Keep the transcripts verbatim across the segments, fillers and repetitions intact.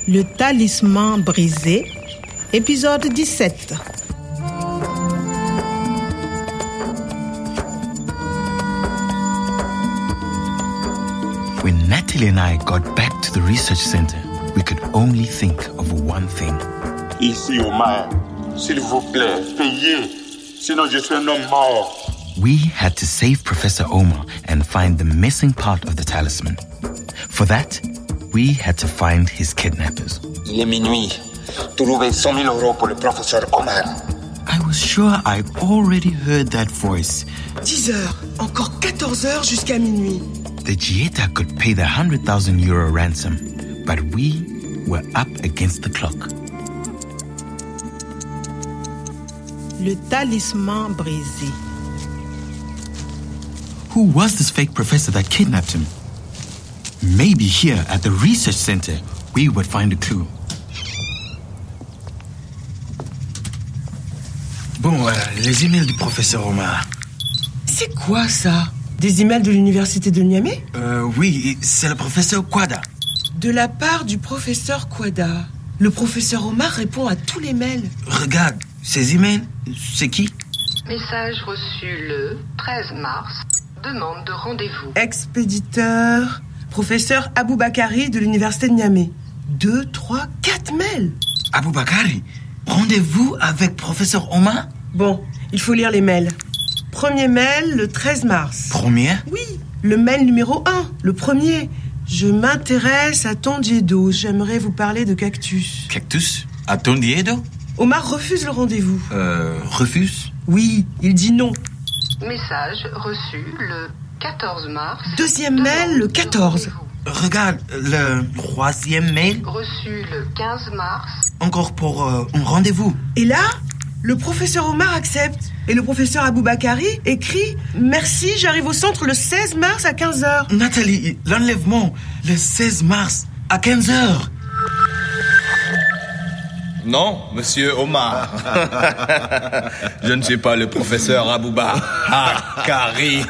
Le talisman brisé, épisode dix-sept. When Natalie and I got back to the research center, we could only think of one thing. Ici, Omar, s'il vous plaît, payez, sinon je suis un homme mort. We had to save Professor Omar and find the missing part of the talisman. For that, we had to find his kidnappers. Il est minuit. Trouvez cent mille euros pour le professeur Omar. I was sure I'd already heard that voice. dix heures, encore quatorze heures jusqu'à minuit. The Gieta could pay the one hundred thousand euro ransom, but we were up against the clock. Le talisman brisé. Who was this fake professor that kidnapped him? Maybe here at the research center, we would find a clue. Bon, euh, les emails du professeur Omar. C'est quoi ça? Des emails de l'université de Niamey? Euh, oui, c'est le professeur Kwada. De la part du professeur Kwada. Le professeur Omar répond à tous les mails. Regarde, ces emails, c'est qui? Message reçu le treize mars. Demande de rendez-vous. Expéditeur, professeur Aboubakari de l'université de Niamey. Deux, trois, quatre mails. Aboubakari, rendez-vous avec professeur Omar? Bon, il faut lire les mails. Premier mail, le treize mars. Premier? Oui, le mail numéro un, le premier. Je m'intéresse à Tondiedo. J'aimerais vous parler de cactus. Cactus? À Tondiedo? Omar refuse le rendez-vous. Euh, refuse? Oui, il dit non. Message reçu le quatorze mars. Deuxième mail, le quatorze. Regarde, le troisième mail. Reçu le quinze mars. Encore pour euh, un rendez-vous. Et là, le professeur Omar accepte. Et le professeur Aboubakari écrit « Merci, j'arrive au centre le seize mars à quinze heures. » Nathalie, l'enlèvement, le seize mars à quinze heures. Non, monsieur Omar. Je ne suis pas le professeur Aboubakari.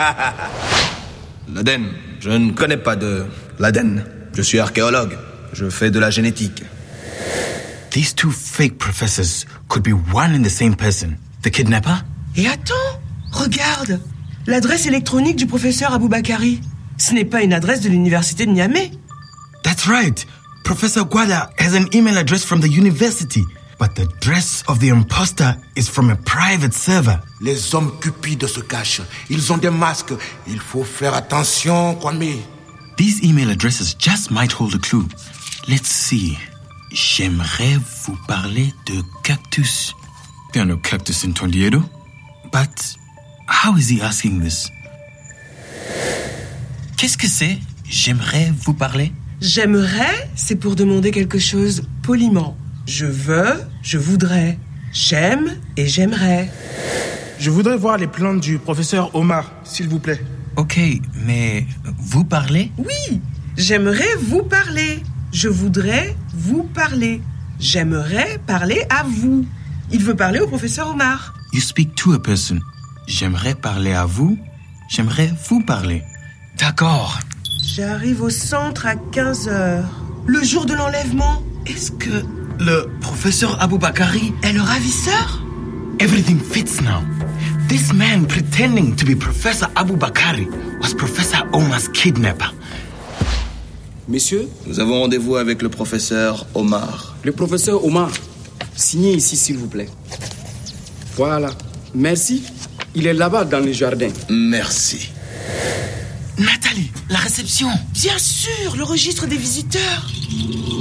L'Aden. Je ne connais pas de l'Aden. Je suis archéologue. Je fais de la génétique. These two fake professors could be one and the same person. The kidnapper? Et attends, regarde, l'adresse électronique du professeur Aboubakari. Ce n'est pas une adresse de l'université de Niamey. That's right. Professor Gwada has an email address from the university, but the address of the imposter is from a private server. Les hommes cupides se cachent. Ils ont des masques. Il faut faire attention, Kwame. These email addresses just might hold a clue. Let's see. J'aimerais vous parler de cactus. There are no cactus in Tondiedo. But how is he asking this? Qu'est-ce que c'est? J'aimerais vous parler? J'aimerais, c'est pour demander quelque chose poliment. Je veux, je voudrais. J'aime et j'aimerais. Je voudrais voir les plantes du professeur Omar, s'il vous plaît. Ok, mais vous parlez? Oui, j'aimerais vous parler. Je voudrais vous parler. J'aimerais parler à vous. Il veut parler au professeur Omar. You speak to a person. J'aimerais parler à vous. J'aimerais vous parler. D'accord. J'arrive au centre à quinze heures. Le jour de l'enlèvement. Est-ce que le professeur Aboubakari est le ravisseur? Everything fits now. This man pretending to be Professor Aboubakari was Professor Omar's kidnapper. Messieurs, nous avons rendez-vous avec le professeur Omar. Le professeur Omar, signez ici s'il vous plaît. Voilà, merci. Il est là-bas dans le jardin. Merci. Nathalie, la réception. Bien sûr, le registre des visiteurs.